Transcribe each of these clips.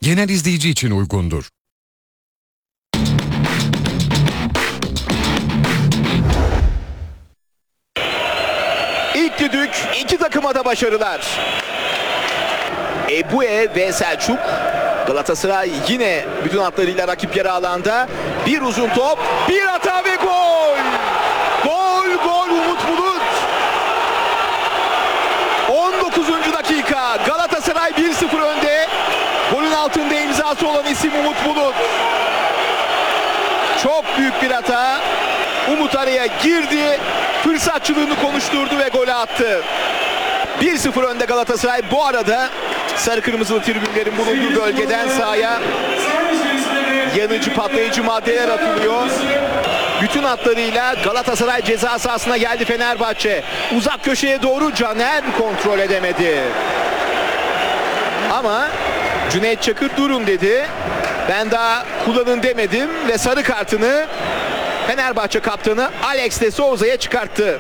genel izleyici için uygundur. İlk düdük iki takıma da başarılar. Ebue ve Selçuk. Galatasaray yine bütün hatlarıyla rakip yarı alanda. Bir uzun top, bir hata ve gol! Gol Umut Bulut. 19. dakika. Galatasaray 1-0 önde. Golün altında imzası olan isim Umut Bulut. Çok büyük bir hata. Umut araya girdi. Fırsatçılığını konuşturdu ve golü attı. 1-0 önde Galatasaray. Bu arada sarı kırmızılı tribünlerin bulunduğu bölgeden sahaya yanıcı patlayıcı maddeler atılıyor. Bütün hatlarıyla Galatasaray ceza sahasına geldi Fenerbahçe. Uzak köşeye doğru Caner kontrol edemedi. Ama Cüneyt Çakır durun dedi. Ben daha kullanın demedim ve sarı kartını Fenerbahçe kaptanı Alex de Souza'ya çıkarttı.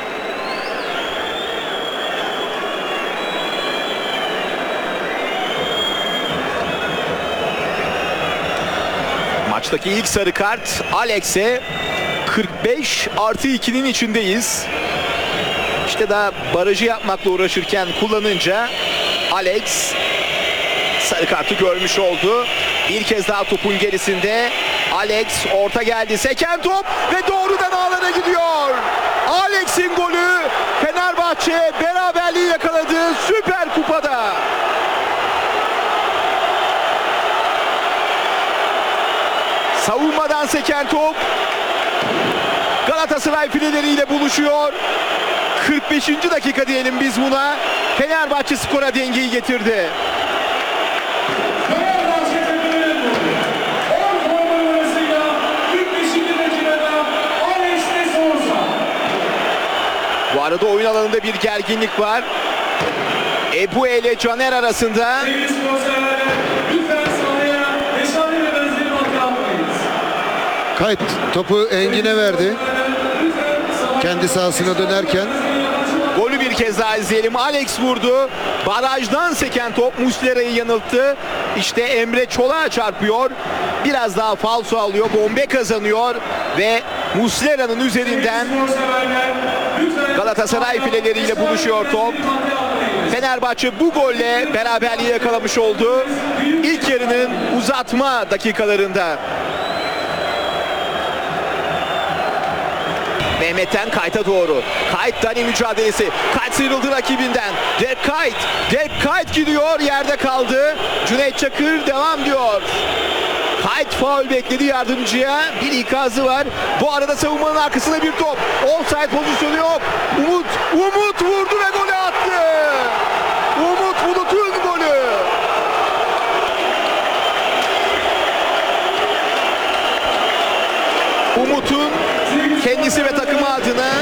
Maçtaki ilk sarı kart Alex'e. 45+2'nin içindeyiz. İşte daha barajı yapmakla uğraşırken kullanınca Alex sarı kartı görmüş oldu. Bir kez daha topun gerisinde Alex, orta geldi, seken top ve doğrudan ağlara gidiyor. Alex'in golü, Fenerbahçe beraberliği yakaladı Süper Kupa'da. Savunmadan seken top Galatasaray fileleriyle buluşuyor. 45. dakika diyelim biz buna. Fenerbahçe skora dengeyi getirdi. Bu arada oyun alanında bir gerginlik var. Ebue ile Caner arasında. Kayıt topu Engin'e verdi. Kendi sahasına dönerken. Golü bir kez daha izleyelim. Alex vurdu. Barajdan seken top Muslera'yı yanılttı. İşte Emre Çolak'a çarpıyor. Biraz daha falso alıyor. Bombe kazanıyor. Ve Muslera'nın üzerinden Galatasaray fileleriyle buluşuyor top. Fenerbahçe bu golle beraberliği yakalamış oldu. İlk yarının uzatma dakikalarında. Mehmet'ten Kayt'a doğru. Kayt Dani mücadelesi. Kayt sıyrıldı rakibinden. Kayt gidiyor. Yerde kaldı. Cüneyt Çakır devam diyor. Kayt faul bekledi yardımcıya. Bir ikazı var. Bu arada savunmanın arkasında bir top. Offside pozisyonu yok. Umut vurdu ve golü attı. Umut Bulut'un golü. Umut'un kendisi ve takımı adına